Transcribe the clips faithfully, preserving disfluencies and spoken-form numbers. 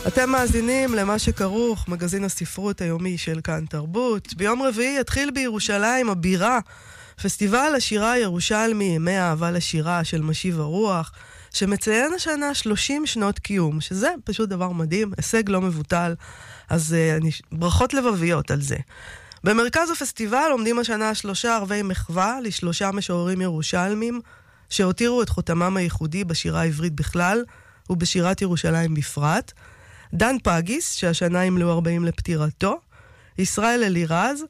אתם מאזינים למה שכרוך, מגזין הספרות היומי של כאן תרבות. ביום רביעי יתחיל בירושלים הבירה, פסטיבל השירה הירושלמי, ימי האהבה לשירה של משיב הרוח, שמציין השנה שלושים שנות קיום, שזה פשוט דבר מדהים, הישג לא מבוטל, אז uh, אני, ברכות לבביות על זה. במרכז הפסטיבל עומדים השנה שלושה ערבי מחווה לשלושה משוררים ירושלמים, שהותירו את חותמם הייחודי בשירה העברית בכלל, ובשירת ירושלים בפרט. דן פגיס, שהשנה ימלאו ארבעים לפטירתו, ישראל אלירז,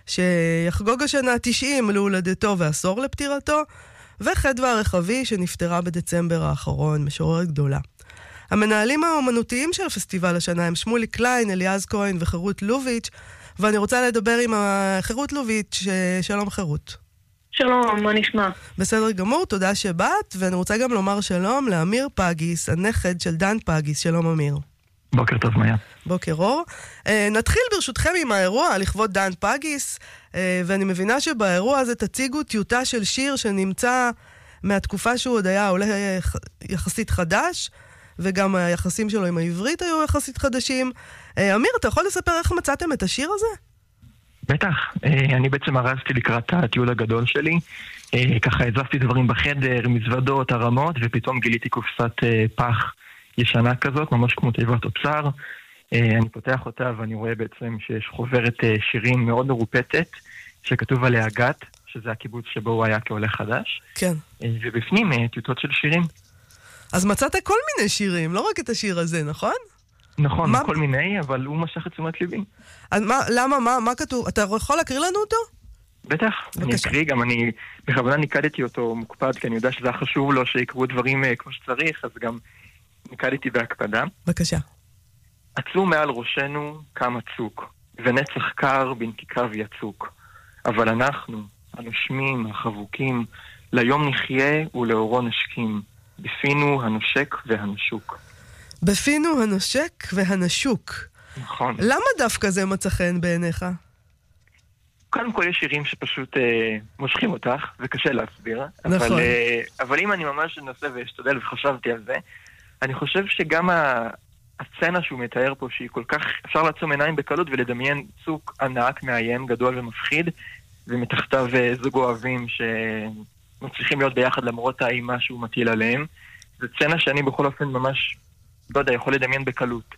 שיחגוג השנה תשעים להולדתו ועשור לפטירתו, וחדווה הרחבי, שנפטרה בדצמבר האחרון, משוררת גדולה. המנהלים האומנותיים של הפסטיבל השנה הם שמולי קליין, אליעז כהן וחירות לוביץ', ואני רוצה לדבר עם חירות לוביץ'. שלום חירות. שלום, מה נשמע? בסדר גמור, תודה שבאת, ואני רוצה גם לומר שלום לאמיר פגיס, הנכד של דן פגיס. שלום אמיר. בוקר טוב מאיה. בוקר אור. Uh, נתחיל ברשותכם עם האירוע לכבוד דן פגיס, uh, ואני מבינה שבאירוע הזה תציגו טיוטה של שיר שנמצא מהתקופה שהוא עוד היה עולה יחסית חדש, וגם היחסים שלו עם העברית היו יחסית חדשים. Uh, אמיר, אתה יכול לספר איך מצאתם את השיר הזה? בטח. Uh, אני בעצם הרזתי לקראת הטיול הגדול שלי. Uh, ככה הזפתי דברים בחדר, מזוודות, הרמות, ופתאום גיליתי קופסת uh, פח ישנה כזאת, ממש כמו תיבת אוצר. אני פותח אותה ואני רואה בעצם שיש חוברת שירים מאוד מרופטת, שכתוב עליה גת, שזה הקיבוץ שבו הוא היה כעולה חדש. כן. ובפנים טיוטות של שירים. אז מצאת כל מיני שירים, לא רק את השיר הזה, נכון? נכון, מה... כל מיני, אבל הוא משך את תשומת ליבי. אז מה, למה, מה, מה כתוב? אתה יכול להקריא לנו אותו? בטח, בבקשה. אני אקריא, גם אני בכוונה ניקדתי אותו מוקפד, כי אני יודע שזה חשוב לו שיקראו דברים כמו שצריך, אז גם ניקדתי בהקפדה. בבקשה. עצום מעל ראשנו קם הצוק, ונצח קר בנתיקיו יצוק. אבל אנחנו, הנושמים, החבוקים, ליום נחיה ולאורו נשקים, בפינו הנושק והנשוק. בפינו הנושק והנשוק. נכון. למה דווקא זה מצא חן בעיניך? קודם כל יש שירים שפשוט אה, מושכים אותך, וקשה להסביר. נכון. אבל, אה, אבל אם אני ממש אנסה ואשתדל וחשבתי על זה, אני חושב שגם ה... הסצנה שהוא מתאר פה, שהיא כל כך, אפשר לעצום עיניים בקלות ולדמיין צוק ענק, מאיים, גדול ומפחיד, ומתחתיו זוג אוהבים שמצליחים להיות ביחד למרות האימה שהוא מטיל עליהם. זו סצנה שאני בכל אופן ממש, לא יודע, יכול לדמיין בקלות.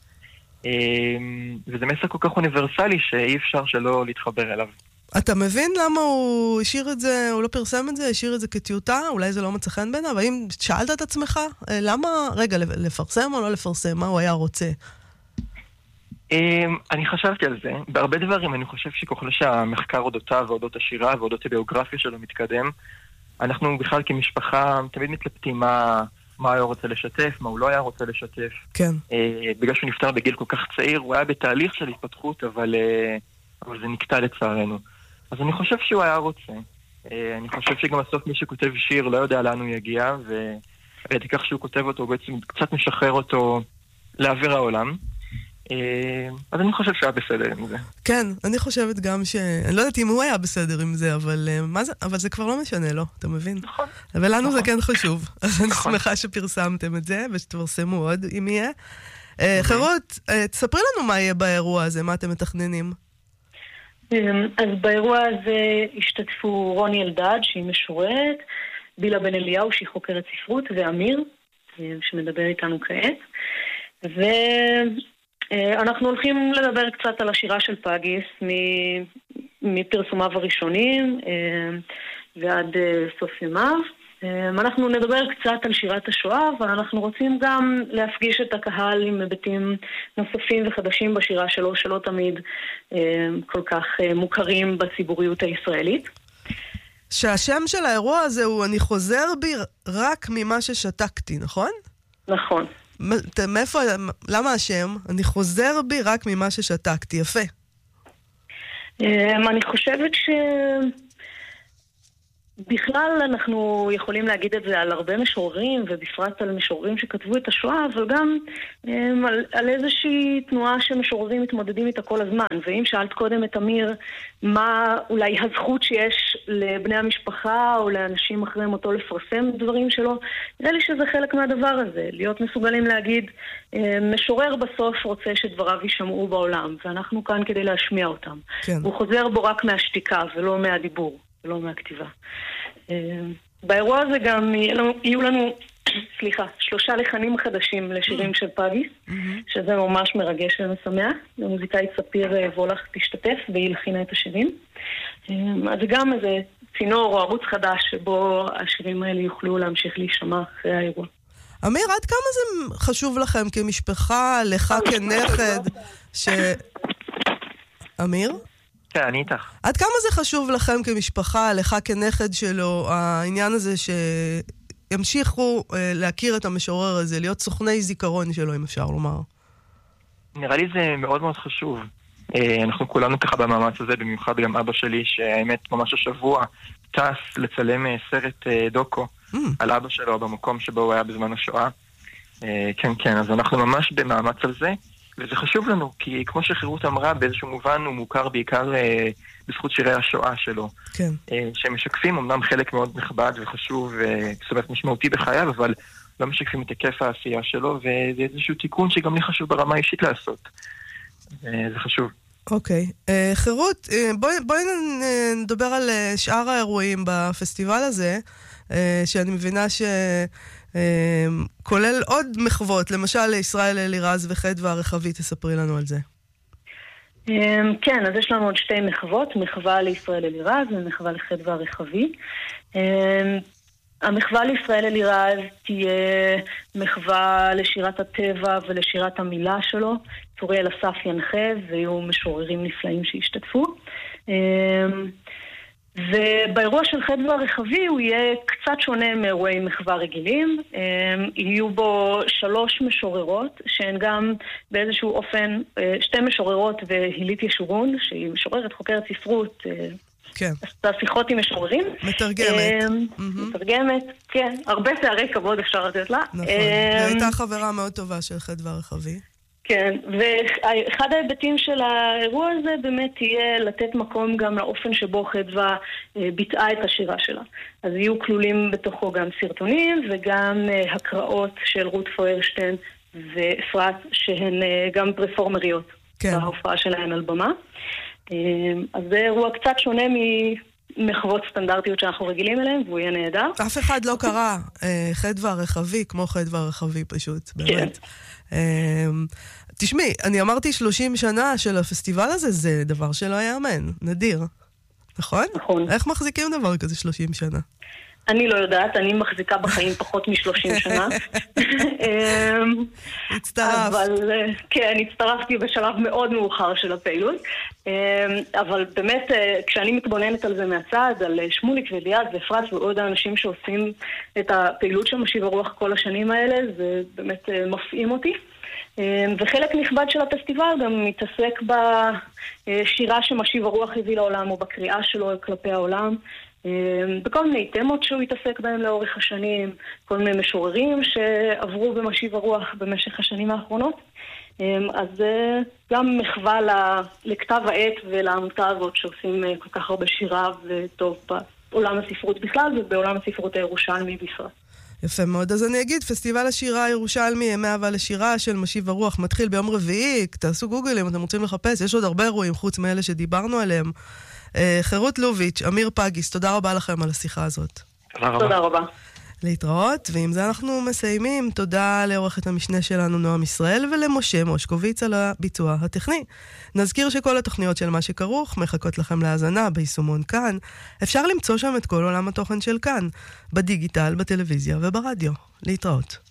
וזה מסר כל כך אוניברסלי שאי אפשר שלא להתחבר אליו. אתה מבין למה הוא השאיר את זה, הוא לא פרסם את זה, השאיר את זה כטיוטה? אולי זה לא מצא חן בעיניו? האם שאלת את עצמך? למה, רגע, לפרסם או לא לפרסם? מה הוא היה רוצה? אני חשבתי על זה. בהרבה דברים אני חושב שככל שהמחקר אודותיו ואודות השירה ואודות הביוגרפיה שלו מתקדם, אנחנו בכלל כמשפחה תמיד מתלבטים מה, מה היה רוצה לשתף, מה הוא לא היה רוצה לשתף. כן. בגלל שהוא נפטר בגיל כל כך צעיר, הוא היה בתהליך של התפתחות, אבל, אבל זה נקטע לצערנו. אז אני חושב שהוא היה רוצה. אני חושב שגם בסוף מי שכותב שיר לא יודע לאן הוא יגיע, וראיתי כך שהוא כותב אותו, הוא בעצם קצת משחרר אותו לאוויר העולם. אז אני חושב שהיה בסדר עם זה. כן, אני חושבת גם ש... אני לא יודעת אם הוא היה בסדר עם זה, אבל, מה זה... אבל זה כבר לא משנה, לא? אתה מבין? נכון. ולנו נכון. זה כן חשוב. אז אני נכון. שמחה שפרסמתם את זה, ושתפרסמו עוד, אם יהיה. חירות, תספרי לנו מה יהיה באירוע הזה, מה אתם מתכננים? אז באירוע הזה השתתפו רוני אלדד, שהיא משוררת, בילה בן אליהו, שהיא חוקרת ספרות, ואמיר, שמדבר איתנו כעת. ואנחנו הולכים לדבר קצת על השירה של פגיס, מפרסומיו הראשונים ועד סוף ימיו. אנחנו נדבר קצת על שירת השואה, אבל אנחנו רוצים גם להפגיש את הקהל עם היבטים נוספים וחדשים בשירה שלו, שלא תמיד כל כך מוכרים בציבוריות הישראלית. שהשם של האירוע הזה הוא אני חוזר בי רק ממה ששתקתי, נכון? נכון. מאיפה, למה השם? אני חוזר בי רק ממה ששתקתי, יפה. אני חושבת ש... בכלל אנחנו יכולים להגיד את זה על הרבה משוררים, ובפרט על משוררים שכתבו את השואה, אבל גם um, על, על איזושהי תנועה שמשוררים מתמודדים איתה כל הזמן. ואם שאלת קודם את אמיר, מה אולי הזכות שיש לבני המשפחה או לאנשים אחרי מותו לפרסם דברים שלו, נראה לי שזה חלק מהדבר הזה, להיות מסוגלים להגיד, um, משורר בסוף רוצה שדבריו יישמעו בעולם, ואנחנו כאן כדי להשמיע אותם. כן. הוא חוזר בו רק מהשתיקה ולא מהדיבור. לא מהכתיבה. באירוע הזה גם יהיו לנו, סליחה, שלושה לחנים חדשים לשירים של פגיס, שזה ממש מרגש ומשמח. המוזיקאית ספיר וולך תשתתף והיא לכינה את השירים. אז זה גם איזה צינור או ערוץ חדש שבו השירים האלה יוכלו להמשיך להישמע אחרי האירוע. אמיר, עד כמה זה חשוב לכם כמשפחה, לך כנכד, ש... אמיר? כן, אני איתך. עד כמה זה חשוב לכם כמשפחה, לך כנכד שלו, העניין הזה שימשיכו להכיר את המשורר הזה, להיות סוכני זיכרון שלו, אם אפשר לומר? נראה לי זה מאוד מאוד חשוב. אנחנו כולנו ככה במאמץ הזה, במיוחד גם אבא שלי, שהאמת ממש השבוע טס לצלם סרט דוקו mm. על אבא שלו במקום שבו הוא היה בזמן השואה. כן, כן, אז אנחנו ממש במאמץ על זה. וזה חשוב לנו, כי כמו שחירות אמרה, באיזשהו מובן הוא מוכר בעיקר אה, בזכות שירי השואה שלו. כן. אה, שמשקפים אמנם חלק מאוד נכבד וחשוב, אה, זאת אומרת משמעותי בחייו, אבל לא משקפים את היקף העשייה שלו, וזה איזשהו תיקון שגם לי חשוב ברמה האישית לעשות. אה, זה חשוב. אוקיי. אה, חירות, אה, בואי, בואי נדבר על אה, שאר האירועים בפסטיבל הזה, אה, שאני מבינה ש... כולל עוד מחוות, למשל לישראל אלירז וחדווה הרחבי, תספרי לנו על זה. כן, אז יש לנו עוד שתי מחוות, מחווה לישראל אלירז ומחווה לחדווה הרחבי. המחווה לישראל אלירז תהיה מחווה לשירת הטבע ולשירת המילה שלו. צוריאל אסף ינחה ויהיו משוררים נפלאים שהשתתפו. ובאירוע של חדווה הרחבי הוא יהיה קצת שונה מאירועי מחווה רגילים. יהיו בו שלוש משוררות, שהן גם באיזשהו אופן שתי משוררות והילית ישורון, שהיא משוררת, חוקרת ספרות, כן. עשתה שיחות עם משוררים. מתרגמת. מתרגמת, כן. הרבה תארי כבוד אפשר לתת לה. נכון. והייתה חברה מאוד טובה של חדווה הרחבי. כן, ואחד ההיבטים של האירוע הזה באמת תהיה לתת מקום גם לאופן שבו חדווה ביטאה את השירה שלה. אז יהיו כלולים בתוכו גם סרטונים וגם הקראות של רות פוירשטיין ואפרת, שהן גם פרפורמריות כן. בהופעה שלהן על במה. אז זה אירוע קצת שונה ממחוות סטנדרטיות שאנחנו רגילים אליהן, והוא יהיה נהדר. אף אחד לא קרא חדווה הרחבי כמו חדווה הרחבי פשוט, באמת. כן. תשמעי, אני אמרתי שלושים שנה של הפסטיבל הזה, זה דבר שלא יאמן, נדיר. נכון? נכון. איך מחזיקים דבר כזה שלושים שנה? אני לא יודעת, אני מחזיקה בחיים פחות מ-שלושים שנה. הצטרף. אבל כן, הצטרפתי בשלב מאוד מאוחר של הפעילות. אבל באמת, כשאני מתבוננת על זה מהצד, על שמוליק וליעד ואפרת ועוד האנשים שעושים את הפעילות של משיב הרוח כל השנים האלה, זה באמת מפעים אותי. וחלק נכבד של הפסטיבל גם מתעסק בשירה שמשיב הרוח הביא לעולם, או בקריאה שלו כלפי העולם, בכל מיני תמות שהוא התעסק בהם לאורך השנים, כל מיני משוררים שעברו במשיב הרוח במשך השנים האחרונות. אז גם מחווה לכתב העת ולעמותה הזאת שעושים כל כך הרבה שירה וטוב בעולם הספרות בכלל ובעולם הספרות הירושלמי בפרט. יפה מאוד. אז אני אגיד, פסטיבל השירה הירושלמי, ימי אהבה לשירה של משיב הרוח, מתחיל ביום רביעי, תעשו גוגל אם אתם רוצים לחפש, יש עוד הרבה אירועים חוץ מאלה שדיברנו עליהם. חירות לוביץ', אמיר פגיס, תודה רבה לכם על השיחה הזאת. תודה רבה. תודה רבה. להתראות, ועם זה אנחנו מסיימים. תודה לעורכת המשנה שלנו נועם ישראל ולמשה מושקוביץ על הביצוע הטכני. נזכיר שכל התוכניות של מה שכרוך מחכות לכם להאזנה ביישומון כאן. אפשר למצוא שם את כל עולם התוכן של כאן, בדיגיטל, בטלוויזיה וברדיו. להתראות.